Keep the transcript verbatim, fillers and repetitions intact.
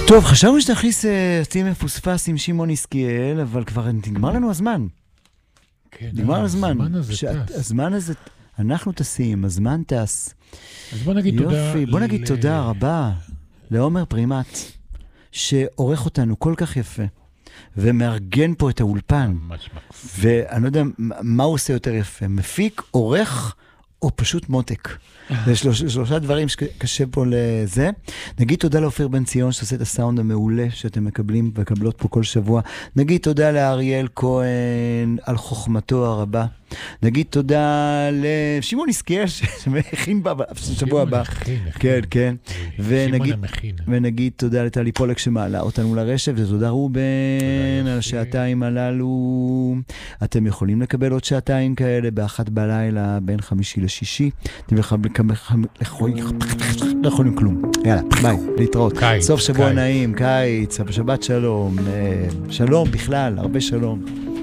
טוב, חשבנו שנכניס סרטים מפוספס עם שמעון ישקיאל, אבל כבר נגמר לנו הזמן. כן, נגמר הזמן. הזמן הזה טס. הזמן הזה, אנחנו טסים, הזמן טס. אז בוא נגיד תודה. יופי, בוא נגיד תודה רבה לעומר פרימט, שעורך אותנו כל כך יפה, ומארגן פה את האולפן. ממש מקסים. ואני לא יודע מה הוא עושה יותר יפה, מפיק, עורך, או פשוט מותק. זה שלוש, שלושה דברים שקשה פה לזה. נגיד תודה לאופיר בן ציון שעושה את הסאונד המעולה שאתם מקבלים ומקבלות פה כל שבוע. נגיד תודה לאריאל כהן על חוכמתו הרבה. נגיד תודה לשמעון ישקיאל שמכין בשבוע הבא. כן, כן. ונגיד, ונגיד תודה לטלי פולק שמעלה אותנו לרשת, ותודה רובן על השעתיים הללו. אתם יכולים לקבל עוד שעתיים כאלה באחת בלילה בין חמישי לשישי. אתם לא יכולים כלום. יאללה, ביי, להתראות. סוף שבוע נעים, קיץ, שבת שלום, שלום בכלל, הרבה שלום.